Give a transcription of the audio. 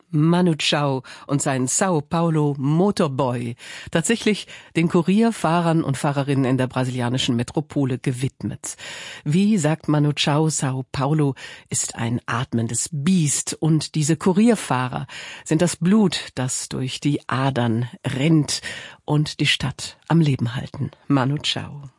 Manu Chao und sein Sao Paulo Motorboy, tatsächlich den Kurierfahrern und Fahrerinnen in der brasilianischen Metropole gewidmet. Wie sagt Manu Chao, Sao Paulo ist ein atmendes Biest und diese Kurierfahrer sind das Blut, das durch die Adern rinnt und die Stadt am Leben halten. Manu Chao.